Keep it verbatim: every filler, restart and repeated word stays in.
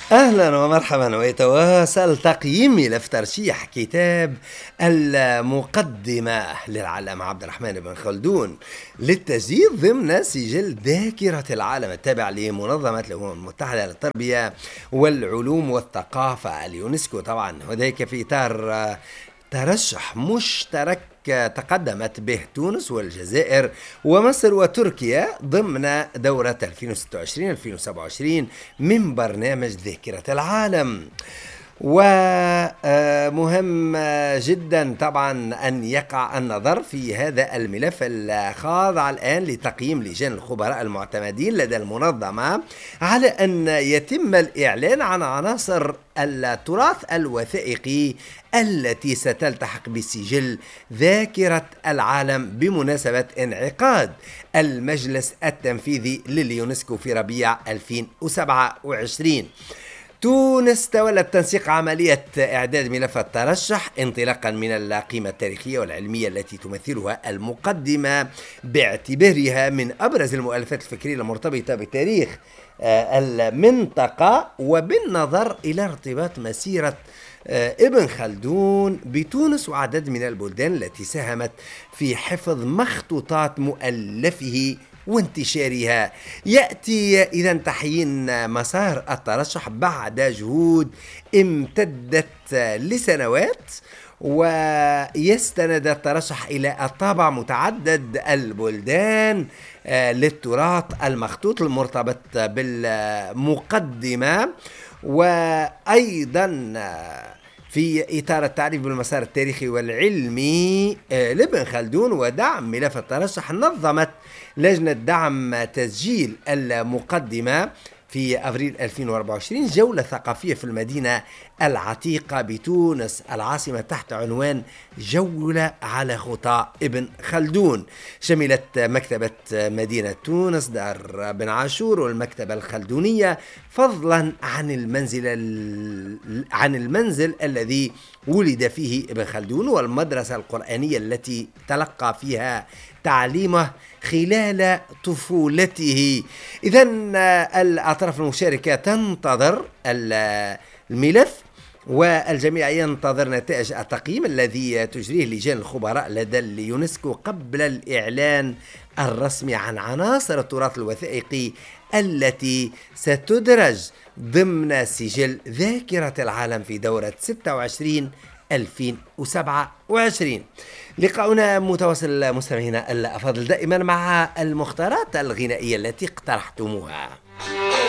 أهلا ومرحبا، ويتواصل تقييم ملف ترشيح كتاب المقدمة للعلامة عبد الرحمن بن خلدون للتسجيل ضمن سجل ذاكرة العالم التابع لمنظمة الأمم المتحدة للتربية والعلوم والثقافة اليونسكو. طبعا وذلك في إطار ترشح مشترك تقدمت به تونس والجزائر ومصر وتركيا ضمن دورة ألفين وستة وعشرين ألفين وسبعة وعشرين من برنامج ذاكرة العالم. ومهم جدا طبعا أن يقع النظر في هذا الملف الخاضع الآن لتقييم لجان الخبراء المعتمدين لدى المنظمة على أن يتم الإعلان عن عناصر التراث الوثائقي التي ستلتحق بسجل ذاكرة العالم بمناسبة انعقاد المجلس التنفيذي لليونسكو في ربيع ألفين وسبعة وعشرين. تونس تولت تنسيق عملية إعداد ملف الترشح انطلاقا من القيمة التاريخية والعلمية التي تمثلها المقدمة باعتبارها من أبرز المؤلفات الفكرية المرتبطة بتاريخ المنطقة، وبالنظر إلى ارتباط مسيرة ابن خلدون بتونس وعدد من البلدان التي ساهمت في حفظ مخطوطات مؤلفه وانتشارها. يأتي إذا تحيين مسار الترشح بعد جهود امتدت لسنوات، ويستند الترشح إلى الطابع متعدد البلدان للتراث المخطوط المرتبط بالمقدمة، وأيضا في إطار التعريف بالمسار التاريخي والعلمي لابن خلدون ودعم ملف الترشح، نظمت لجنة دعم تسجيل المقدمة في أبريل ألفين وأربعة وعشرين جولة ثقافية في المدينة العتيقة بتونس العاصمة تحت عنوان جولة على خطى ابن خلدون. شملت مكتبة مدينة تونس دار بن عاشور والمكتبة الخلدونية، فضلا عن المنزل عن المنزل الذي ولد فيه ابن خلدون والمدرسة القرآنية التي تلقى فيها تعليمه خلال طفولته. إذن الأطراف المشاركة تنتظر الملف، والجميع ينتظر نتائج التقييم الذي تجريه لجان الخبراء لدى اليونسكو قبل الإعلان الرسمي عن عناصر التراث الوثائقي التي ستدرج ضمن سجل ذاكرة العالم في دورة ستة وعشرين ألفين وسبعة وعشرين. لقاؤنا متواصل مستمعينا الأفاضل دائما مع المختارات الغنائية التي اقترحتموها.